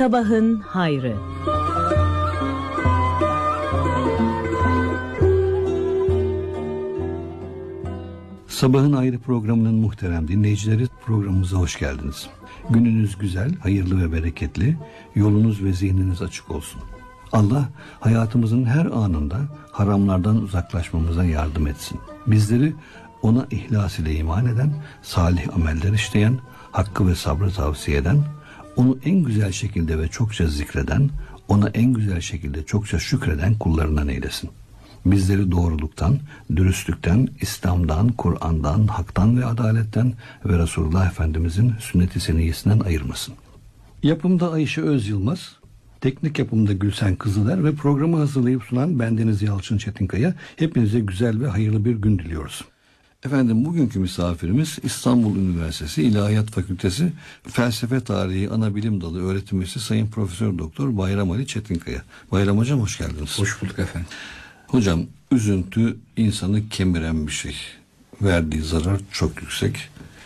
Sabahın hayrı. Sabahın Ayrı programının muhterem dinleyicileri, programımıza hoş geldiniz. Gününüz güzel, hayırlı ve bereketli, yolunuz ve zihniniz açık olsun. Allah hayatımızın her anında haramlardan uzaklaşmamıza yardım etsin. Bizleri ona ihlas ile iman eden, salih ameller işleyen, hakkı ve sabrı tavsiye eden, onu en güzel şekilde ve çokça zikreden, ona en güzel şekilde çokça şükreden kullarından eylesin. Bizleri doğruluktan, dürüstlükten, İslam'dan, Kur'an'dan, haktan ve adaletten ve Resulullah Efendimizin sünnet-i seniyyesinden ayırmasın. Yapımda Ayşe Özyılmaz, teknik yapımda Gülsen Kızıler ve programı hazırlayıp sunan bendeniz Yalçın Çetinkaya. Hepinize güzel ve hayırlı bir gün diliyoruz. Efendim, bugünkü misafirimiz İstanbul Üniversitesi İlahiyat Fakültesi Felsefe Tarihi Anabilim Dalı öğretim üyesi Sayın Profesör Doktor Bayram Ali Çetinkaya. Bayram Hocam, hoş geldiniz. Hoş bulduk efendim. Hocam, üzüntü insanı kemiren bir şey. Verdiği zarar çok yüksek.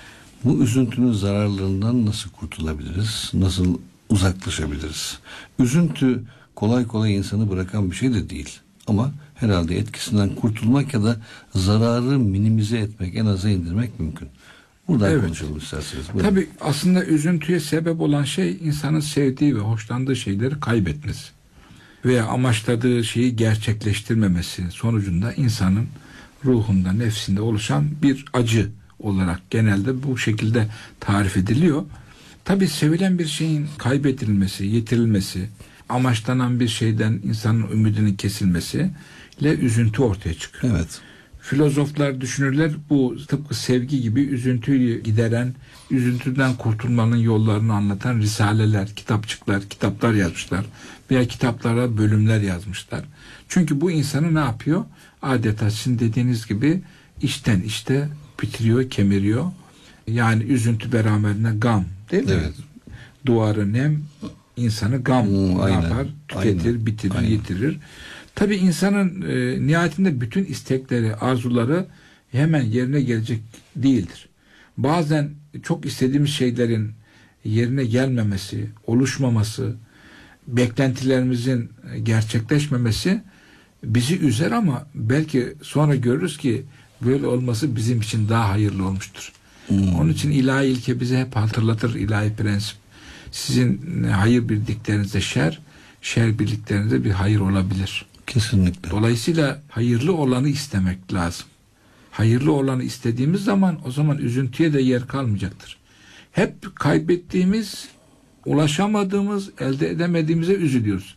Bu üzüntünün zararlarından nasıl kurtulabiliriz? Nasıl uzaklaşabiliriz? Üzüntü kolay kolay insanı bırakan bir şey de değil. Ama herhalde etkisinden kurtulmak ya da zararı minimize etmek, en aza indirmek mümkün. Buradan konuşalım isterseniz. Buyurun. Tabii aslında üzüntüye sebep olan şey insanın sevdiği ve hoşlandığı şeyleri kaybetmesi veya amaçladığı şeyi gerçekleştirmemesi sonucunda insanın ruhunda, nefsinde oluşan bir acı olarak genelde bu şekilde tarif ediliyor. Tabii sevilen bir şeyin kaybedilmesi, yitirilmesi, amaçlanan bir şeyden insanın ümidinin kesilmesi ile üzüntü ortaya çıkıyor. Evet. Filozoflar, düşünürler bu tıpkı sevgi gibi üzüntüyü gideren, üzüntüden kurtulmanın yollarını anlatan risaleler, kitaplar yazmışlar veya kitaplara bölümler yazmışlar. Çünkü bu insanı ne yapıyor? Adeta sizin dediğiniz gibi içten içte bitiriyor, kemiriyor. Yani üzüntü beraberinde gam, değil mi? Evet. Duvarı nem, insanı gam yapar, tüketir, bitirir, yitirir. Tabii insanın nihayetinde bütün istekleri, arzuları hemen yerine gelecek değildir. Bazen çok istediğimiz şeylerin yerine gelmemesi, oluşmaması, beklentilerimizin gerçekleşmemesi bizi üzer ama belki sonra görürüz ki böyle olması bizim için daha hayırlı olmuştur. Onun için ilahi ilke bize hep hatırlatır, ilahi prensip. Sizin hayır birliklerinizde şer, şer birliklerinizde bir hayır olabilir. Kesinlikle. Dolayısıyla hayırlı olanı istemek lazım. Hayırlı olanı istediğimiz zaman o zaman üzüntüye de yer kalmayacaktır. Hep kaybettiğimiz, ulaşamadığımız, elde edemediğimize üzülüyoruz.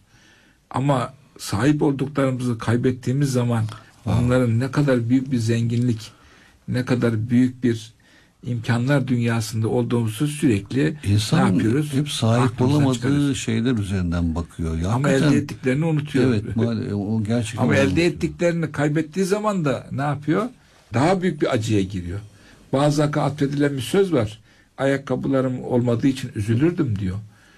Ama sahip olduklarımızı kaybettiğimiz zaman onların ne kadar büyük bir zenginlik, ne kadar büyük bir imkanlar dünyasında olduğumuzu sürekli İnsan ne yapıyoruz? Hep sahip olamadığı şeyler üzerinden bakıyor. Ya, ama elde ettiklerini unutuyor. Evet, o gerçekten. Ama elde ettiklerini kaybettiği zaman da ne yapıyor? Daha büyük bir acıya giriyor. Bazı atfedilen bir söz var. Ayakkabılarım olmadığı için üzülürdüm diyor.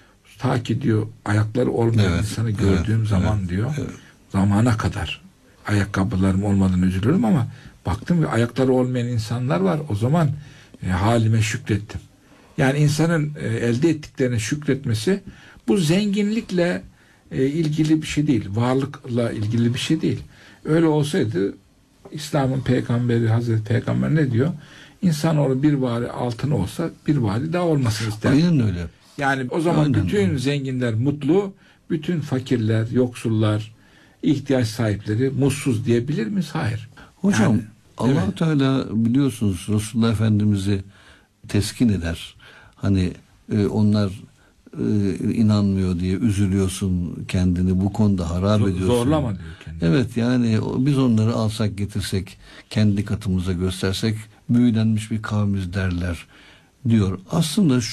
Ta ki diyor ayakları olmayan insanı gördüğüm zaman diyor. Evet. Zamana kadar ayakkabılarım olmadığını üzülürüm ama baktım ve ayakları olmayan insanlar var. O zaman halime şükrettim. Yani insanın elde ettiklerine şükretmesi bu zenginlikle ilgili bir şey değil. Varlıkla ilgili bir şey değil. Öyle olsaydı İslam'ın peygamberi, Hazreti Peygamber ne diyor? İnsanoğlu bir vari altın olsa bir vari daha olmasını ister. Aynen öyle. Yani o zaman bütün zenginler mutlu, bütün fakirler, yoksullar, ihtiyaç sahipleri mutsuz diyebilir miyiz? Hayır. Hocam yani, Allah-u Teala biliyorsunuz Resulullah Efendimiz'i teskin eder. Hani onlar inanmıyor diye üzülüyorsun, kendini bu konuda harap ediyorsun. Zorlama diyor kendini. Evet, yani biz onları alsak getirsek, kendi katımıza göstersek büyülenmiş bir kavmiz derler diyor. Aslında